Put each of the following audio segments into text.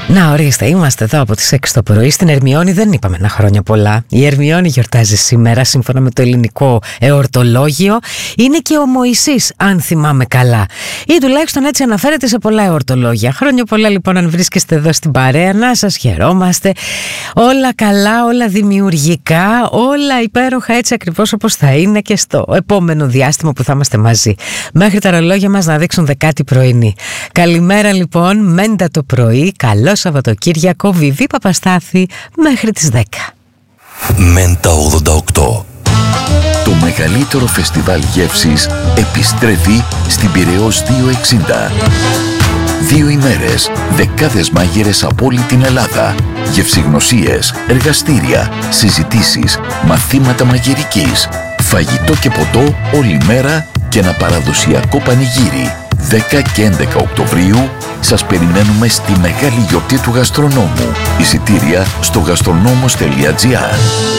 Να ορίστε, είμαστε εδώ από τις 6 το πρωί. Στην Ερμιώνη δεν είπαμε ένα χρόνια πολλά. Η Ερμιώνη γιορτάζει σήμερα σύμφωνα με το ελληνικό εορτολόγιο. Είναι και ο Μωυσής, αν θυμάμαι καλά. Ή τουλάχιστον έτσι αναφέρεται σε πολλά εορτολόγια. Χρόνια πολλά λοιπόν αν βρίσκεστε εδώ στην παρέα. Να σας χαιρόμαστε. Όλα καλά, όλα δημιουργικά, όλα υπέροχα έτσι ακριβώς όπως θα είναι και στο επόμενο διάστημα που θα είμαστε μαζί. Μέχρι τα ρολόγια μας να δείξουν 10η πρωινή. Καλημέρα λοιπόν, Μέντα το πρωί. Καλό Σαββατοκύριακο, Βιβί Παπαστάθη, μέχρι τις 10. Μέντα 88. Το μεγαλύτερο φεστιβάλ γεύσης επιστρέφει στην Πειραιώς 260. 2 ημέρες, δεκάδες μάγειρες από όλη την Ελλάδα, γευσηγνωσίες, εργαστήρια, συζητήσεις, μαθήματα μαγειρικής, φαγητό και ποτό όλη μέρα και ένα παραδοσιακό πανηγύρι. 10 και 11 Οκτωβρίου σας περιμένουμε στη μεγάλη γιορτή του γαστρονόμου. Εισιτήρια στο gastronomos.gr.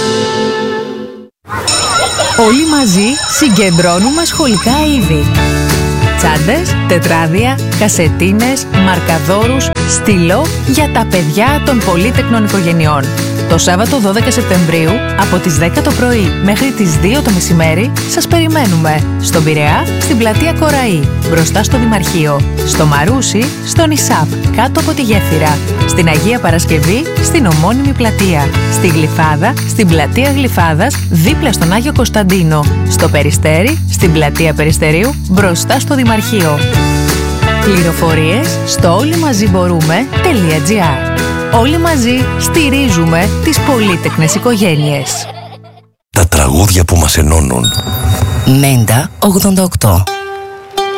Όλοι μαζί συγκεντρώνουμε σχολικά είδη. Τσάντες, τετράδια, κασετίνες, μαρκαδόρους, στυλό για τα παιδιά των πολύτεκνων οικογενειών. Το Σάββατο 12 Σεπτεμβρίου από τις 10 το πρωί μέχρι τις 2 το μεσημέρι σας περιμένουμε στον Πειραιά, στην πλατεία Κοραή, μπροστά στο Δημαρχείο, στο Μαρούσι, στον Ισάπ, κάτω από τη Γέφυρα, στην Αγία Παρασκευή, στην ομώνυμη πλατεία, στη Γλυφάδα, στην πλατεία Γλυφάδας, δίπλα στον Άγιο Κωνσταντίνο, στο Περιστέρι, στην πλατεία Περιστερίου, μπροστά στο Δημαρχείο. Πληροφορίες στο όλοιμαζιμπορούμε.gr. Όλοι μαζί στηρίζουμε τις πολύτεκνες οικογένειες. Τα τραγούδια που μας ενώνουν. Μέντα 88.